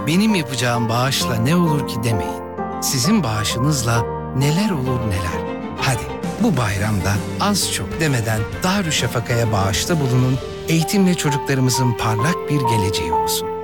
benim yapacağım bağışla ne olur ki demeyin. Sizin bağışınızla neler olur neler. Hadi bu bayramda az çok demeden Darüşşafaka'ya bağışta bulunun, eğitimle çocuklarımızın parlak bir geleceği olsun.